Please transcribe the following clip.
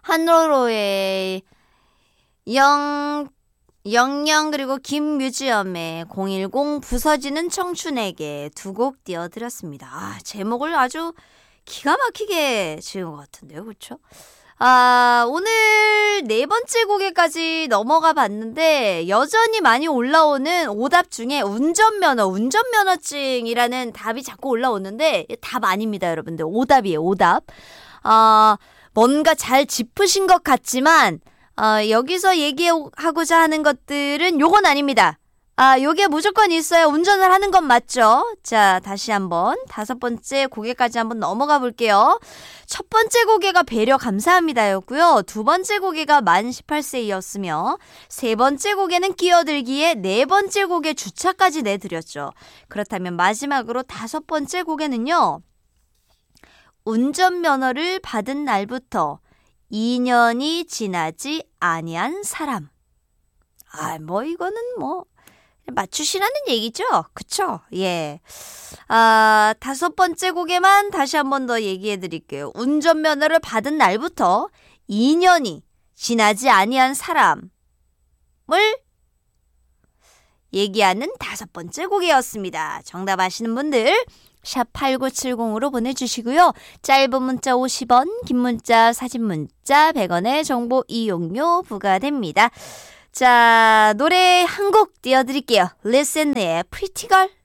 한로로의 영영 그리고 김뮤지엄의 010 부서지는 청춘에게 두 곡 띄워드렸습니다. 아, 제목을 아주 기가 막히게 지은 것 같은데요. 그렇죠? 오늘 네 번째 곡에까지 넘어가 봤는데 여전히 많이 올라오는 오답 중에 운전면허증이라는 답이 자꾸 올라오는데 답 아닙니다, 여러분들. 오답이에요, 오답. 뭔가 잘 짚으신 것 같지만 여기서 얘기하고자 하는 것들은 요건 아닙니다. 요게 무조건 있어야 운전을 하는 건 맞죠? 자, 다시 한번 5번째 고개까지 한번 넘어가 볼게요. 첫 번째 고개가 배려 감사합니다 였고요. 두 번째 고개가 만 18세이었으며 세 번째 고개는 끼어들기에 네 번째 고개 주차까지 내드렸죠. 그렇다면 마지막으로 5번째 고개는요. 운전면허를 받은 날부터 2년이 지나지 아니한 사람. 이거는 맞추시라는 얘기죠? 그쵸? 예. 5번째 곡에만 다시 한 번 더 얘기해 드릴게요. 운전면허를 받은 날부터 2년이 지나지 아니한 사람을 얘기하는 5번째 곡이었습니다. 정답 아시는 분들 샵 8970으로 보내주시고요. 짧은 문자 50원, 긴 문자, 사진 문자 100원의 정보 이용료 부과됩니다. 자, 노래 한 곡 띄워드릴게요. 리슨의 Pretty Girl.